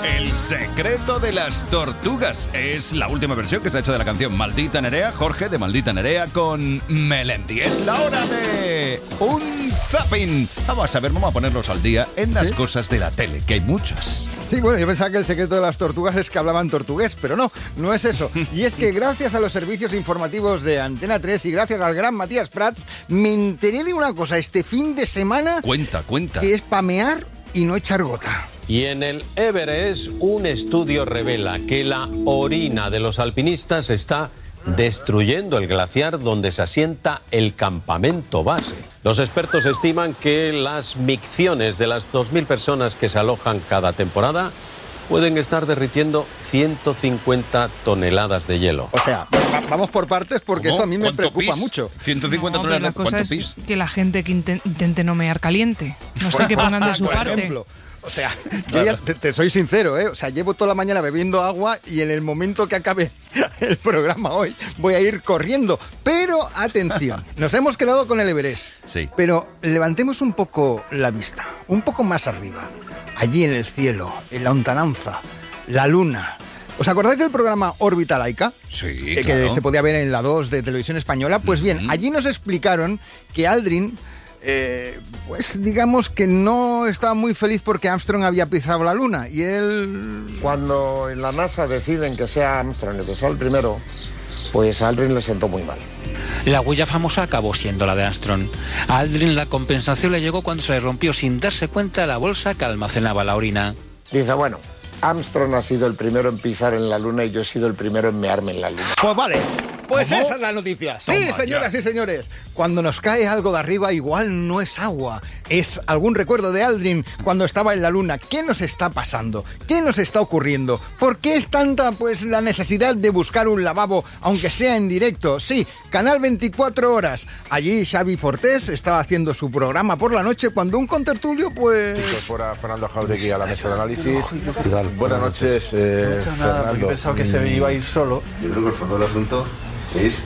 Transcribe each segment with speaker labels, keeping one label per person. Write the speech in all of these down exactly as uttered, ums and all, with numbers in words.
Speaker 1: El secreto de las tortugas es la última versión que se ha hecho de la canción Maldita Nerea, Jorge de Maldita Nerea con Melendi. Es la hora de un zapping. Vamos a ver, vamos a ponernos al día en las ¿Sí? cosas de la tele, que hay muchas.
Speaker 2: Sí, bueno, yo pensaba que el secreto de las tortugas es que hablaban tortugués, pero no, no es eso. Y es que gracias a los servicios informativos de Antena tres y gracias al gran Matías Prats, me enteré de una cosa este fin de semana.
Speaker 1: Cuenta, cuenta.
Speaker 2: Que es pamear y no echar gota.
Speaker 3: Y en el Everest, un estudio revela que la orina de los alpinistas está destruyendo el glaciar donde se asienta el campamento base. Los expertos estiman que las micciones de las dos mil personas que se alojan cada temporada pueden estar derritiendo ciento cincuenta toneladas de hielo.
Speaker 2: O sea, vamos por partes porque
Speaker 1: ¿Cómo?
Speaker 2: esto a mí me preocupa
Speaker 1: pis?
Speaker 2: mucho.
Speaker 1: ciento cincuenta
Speaker 4: no,
Speaker 1: toneladas.
Speaker 4: La cosa es
Speaker 1: pis?
Speaker 4: que la gente que inten- intente no mear caliente. No sé qué pongan de su
Speaker 2: por
Speaker 4: parte.
Speaker 2: Ejemplo. O sea, yo ya te, te soy sincero, ¿eh? O sea, llevo toda la mañana bebiendo agua y en el momento que acabe el programa hoy voy a ir corriendo. Pero, atención, nos hemos quedado con el Everest.
Speaker 1: Sí.
Speaker 2: Pero levantemos un poco la vista, un poco más arriba. Allí en el cielo, en la lontananza, la luna. ¿Os acordáis del programa Órbita Laica?
Speaker 1: Sí,
Speaker 2: eh,
Speaker 1: claro.
Speaker 2: Que se podía ver en la dos de Televisión Española. Pues bien, uh-huh. allí nos explicaron que Aldrin... Eh, pues digamos que no estaba muy feliz porque Armstrong había pisado la luna y él...
Speaker 5: Cuando en la NASA deciden que sea Armstrong el que sea el primero, pues a Aldrin le sentó muy mal.
Speaker 6: La huella famosa acabó siendo la de Armstrong. A Aldrin la compensación le llegó cuando se le rompió sin darse cuenta la bolsa que almacenaba la orina.
Speaker 5: Dice, bueno, Armstrong ha sido el primero en pisar en la luna y yo he sido el primero en mearme en la luna.
Speaker 2: Pues vale. Pues
Speaker 1: ¿Cómo?
Speaker 2: esa es la noticia. Sí,
Speaker 1: Toma,
Speaker 2: señoras
Speaker 1: ya.
Speaker 2: y señores. Cuando nos cae algo de arriba, igual no es agua. Es algún recuerdo de Aldrin cuando estaba en la luna. ¿Qué nos está pasando? ¿Qué nos está ocurriendo? ¿Por qué es tanta, pues, la necesidad de buscar un lavabo, aunque sea en directo? Sí, Canal veinticuatro horas. Allí Xavi Fortés estaba haciendo su programa por la noche cuando un contertulio, pues...
Speaker 7: Incorpora Fernando Jauregui a la mesa de análisis. Buenas noches, eh,
Speaker 8: no nada,
Speaker 7: Fernando.
Speaker 8: He pensado que se iba a ir solo.
Speaker 9: Yo creo que el fondo del asunto es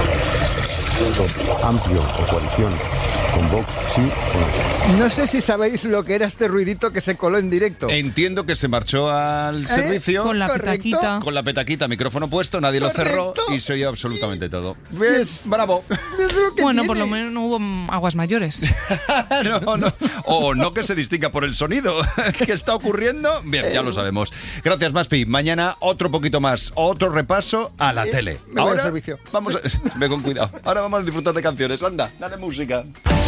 Speaker 9: amplio o coalición con Vox, sí o no.
Speaker 2: No sé si sabéis lo que era este ruidito que se coló en directo.
Speaker 1: Entiendo que se marchó al
Speaker 2: ¿Eh?
Speaker 1: servicio
Speaker 4: Con la
Speaker 2: Correcto.
Speaker 4: petaquita.
Speaker 1: con la petaquita, micrófono puesto, nadie lo cerró
Speaker 2: Correcto.
Speaker 1: y se oyó absolutamente todo.
Speaker 2: ¿Ves? Bravo. Es lo que
Speaker 4: Bueno,
Speaker 2: tiene.
Speaker 4: por lo menos no hubo mm, aguas mayores.
Speaker 1: no, no. O no que se distinga por el sonido. ¿Qué está ocurriendo? Bien, ya lo sabemos. Gracias, Maspi. Mañana otro poquito más, otro repaso a la
Speaker 2: Eh,
Speaker 1: tele.
Speaker 2: me voy al
Speaker 1: Ahora
Speaker 2: servicio.
Speaker 1: vamos a... Ve con cuidado. Ahora vamos a disfrutar de canciones. Anda, dale música.